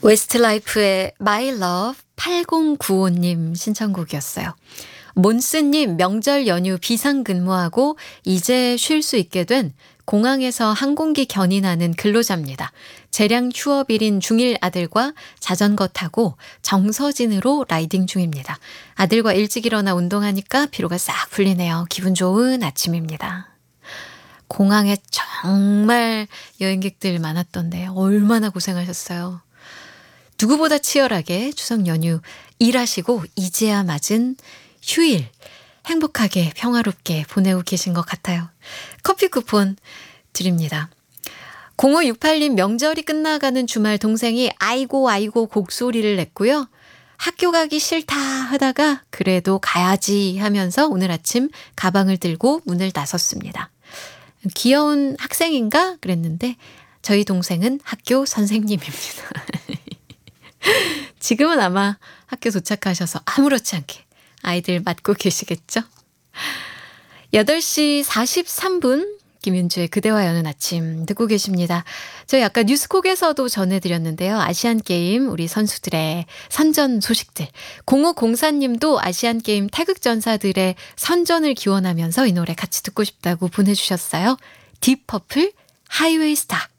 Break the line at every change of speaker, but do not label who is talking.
웨스트라이프의 My Love 8095님 신청곡이었어요. 몬스님 명절 연휴 비상근무하고 이제 쉴 수 있게 된 공항에서 항공기 견인하는 근로자입니다. 재량 휴업일인 중1 아들과 자전거 타고 정서진으로 라이딩 중입니다. 아들과 일찍 일어나 운동하니까 피로가 싹 풀리네요. 기분 좋은 아침입니다. 공항에 정말 여행객들 많았던데 얼마나 고생하셨어요. 누구보다 치열하게 추석 연휴 일하시고 이제야 맞은 휴일 행복하게 평화롭게 보내고 계신 것 같아요. 커피 쿠폰 드립니다. 0568님 명절이 끝나가는 주말 동생이 아이고 아이고 곡소리를 냈고요. 학교 가기 싫다 하다가 그래도 가야지 하면서 오늘 아침 가방을 들고 문을 나섰습니다. 귀여운 학생인가 그랬는데 저희 동생은 학교 선생님입니다. 지금은 아마 학교 도착하셔서 아무렇지 않게 아이들 맡고 계시겠죠? 8시 43분 김윤주의 그대와 여는 아침 듣고 계십니다. 저희 아까 뉴스콕에서도 전해드렸는데요. 아시안게임 우리 선수들의 선전 소식들. 0504님도 아시안게임 태극전사들의 선전을 기원하면서 이 노래 같이 듣고 싶다고 보내주셨어요. 딥퍼플 하이웨이 스타.